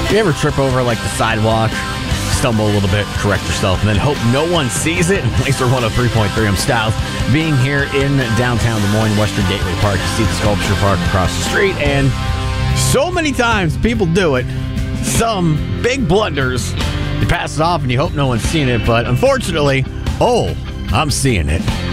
You ever trip over like the sidewalk, stumble a little bit, correct yourself, and then hope no one sees it? Laser 103.3, I'm Styles. Being here in downtown Des Moines, Western Gateway Park, you see the sculpture park across the street, and so many times people do it. Some big blunders. You pass it off and you hope no one's seen it, but unfortunately, I'm seeing it.